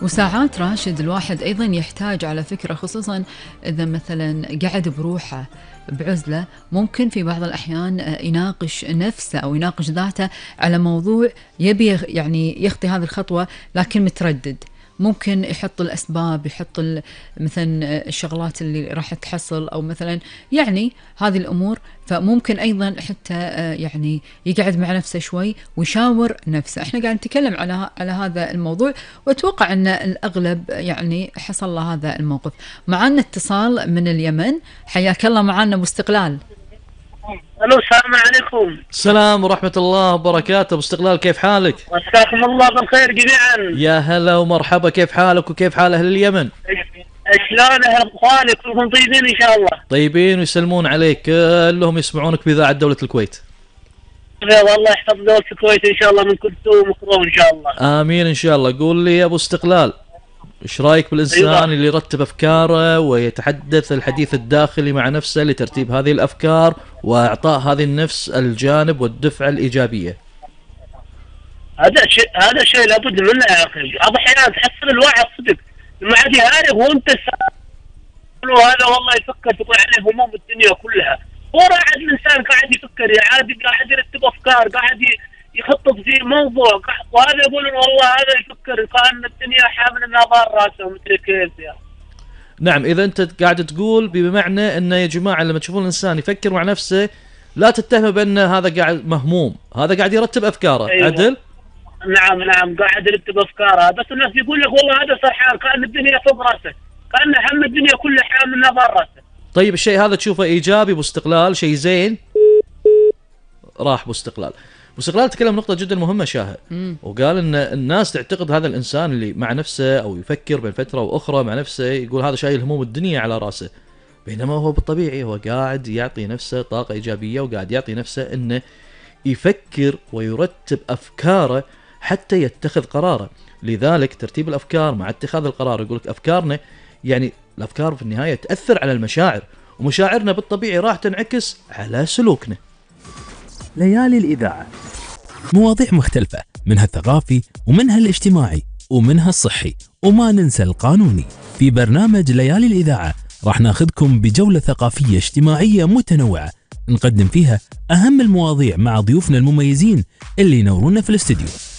وساعات راشد الواحد أيضا يحتاج على فكرة، خصوصا إذا مثلا قعد بروحه بعزلة، ممكن في بعض الأحيان يناقش نفسه أو يناقش ذاته على موضوع يبي يعني يخطي هذه الخطوة لكن متردد. ممكن يحط الأسباب، يحط مثلا الشغلات اللي راح تحصل، أو مثلا يعني هذه الأمور. فممكن أيضا حتى يعني يقعد مع نفسه شوي ويشاور نفسه. احنا قاعد نتكلم على هذا الموضوع، وأتوقع أن الأغلب يعني حصل له هذا الموقف. معنا اتصال من اليمن، حياك الله معنا أبو استقلال. الو، السلام عليكم. السلام ورحمة الله وبركاته. أبو استقلال كيف حالك؟ مساكم الله بالخير جميعا. يا هلا ومرحبا، كيف حالك وكيف حال أهل اليمن؟ شلون أهل اخوانك؟ كلكم طيبين إن شاء الله؟ طيبين ويسلمون عليك، كلهم يسمعونك بإذاعة دولة الكويت. والله يحفظ دولة الكويت إن شاء الله من كل سوء ومكروه إن شاء الله. آمين إن شاء الله. قول لي يا أبو استقلال، إيش رأيك بالإنسان أيوة. اللي يرتب أفكاره ويتحدث الحديث الداخلي مع نفسه لترتيب هذه الأفكار وإعطاء هذه النفس الجانب والدفعة الإيجابية؟ هذا شيء لابد منه يا أخي. بعض الأحيان تحصل الواحد صدق لما عاد يهارب وأنت هذا والله يفكر تقول عليه هموم الدنيا كلها. هو قاعد الإنسان قاعد يفكر، قاعد يرتب أفكار، قاعد يخطط في موضوع، وهذا يقول والله هذا يفكر كأن الدنيا حامل النظر راسه ومثل كيف يا. نعم، إذا أنت قاعد تقول بمعنى أنه يا جماعة لما تشوفون الإنسان يفكر مع نفسه لا تتهمه بأن هذا قاعد مهموم، هذا قاعد يرتب أفكاره. أيوة. عدل؟ نعم قاعد يرتب أفكاره، بس الناس يقول لك والله هذا سرحان كأن الدنيا فوق راسه، كأن هم الدنيا كلها حامل نظر راسه. طيب الشيء هذا تشوفه إيجابي أبو استقلال، شيء زين؟ راح أبو استقلال. أبو استقلال تكلم نقطة جدا مهمة شاهد، وقال إن الناس تعتقد هذا الإنسان اللي مع نفسه أو يفكر بين فترة وأخرى مع نفسه يقول هذا شايل هموم الدنيا على راسه، بينما هو بالطبيعي هو قاعد يعطي نفسه طاقة إيجابية وقاعد يعطي نفسه إنه يفكر ويرتب أفكاره حتى يتخذ قراره. لذلك ترتيب الأفكار مع اتخاذ القرار، يقولك أفكارنا يعني الأفكار في النهاية تأثر على المشاعر، ومشاعرنا بالطبيعي راح تنعكس على سلوكنا. ليالي الإذاعة، مواضيع مختلفة، منها الثقافي ومنها الاجتماعي ومنها الصحي، وما ننسى القانوني. في برنامج ليالي الإذاعة راح ناخذكم بجولة ثقافية اجتماعية متنوعة، نقدم فيها أهم المواضيع مع ضيوفنا المميزين اللي ينورونا في الاستديو.